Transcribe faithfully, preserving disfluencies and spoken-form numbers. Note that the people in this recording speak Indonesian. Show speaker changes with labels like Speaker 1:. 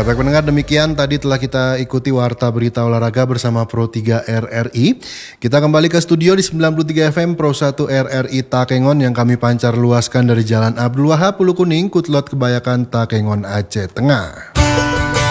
Speaker 1: Ya, baik pendengar, demikian tadi telah kita ikuti Warta Berita Olahraga bersama Pro tiga R R I. Kita kembali ke studio di sembilan puluh tiga F M Pro satu R R I Takengon yang kami pancar luaskan dari Jalan Abdul Wahab, Pulau Kuning, Kutlot Kebayakan, Takengon, Aceh Tengah.